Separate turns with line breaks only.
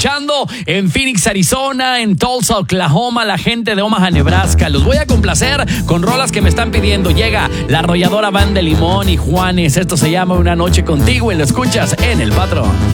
escuchando en Phoenix, Arizona, en Tulsa, Oklahoma, la gente de Omaha, Nebraska. Los voy a complacer con rolas que me están pidiendo. Llega la arrolladora Banda de Limón y Juanes. Esto se llama Una Noche Contigo y lo escuchas en El Patrón.